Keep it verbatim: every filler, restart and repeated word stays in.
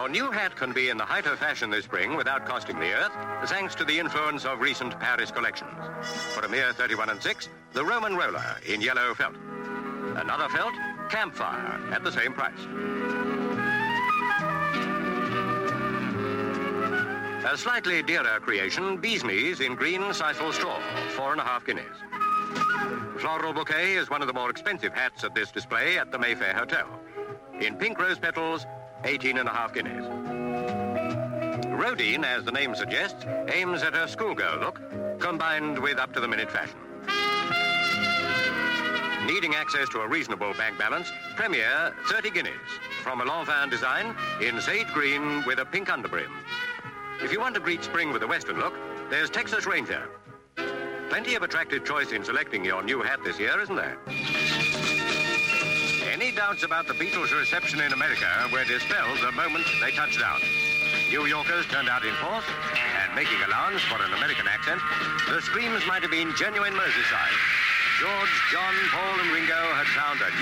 Your new hat can be in the height of fashion this spring without costing the earth, thanks to the influence of recent Paris collections. For a mere thirty-one and six, the Roman roller in yellow felt. Another felt, Campfire, at the same price. A slightly dearer creation, Bee's Knees in green sisal straw, four and a half guineas. Floral Bouquet is one of the more expensive hats at this display at the Mayfair Hotel. In pink rose petals, eighteen and a half guineas. Rodine, as the name suggests, aims at a schoolgirl look, combined with up-to-the-minute fashion. Needing access to a reasonable bank balance, Premier, thirty guineas, from a Lanvin design in sage green with a pink underbrim. If you want to greet spring with a Western look, there's Texas Ranger. Plenty of attractive choice in selecting your new hat this year, isn't there? Any doubts about the Beatles' reception in America were dispelled the moment they touched down. New Yorkers turned out in force, and making allowance for an American accent, the screams might have been genuine Merseyside. George, John, Paul, and Ringo had found a new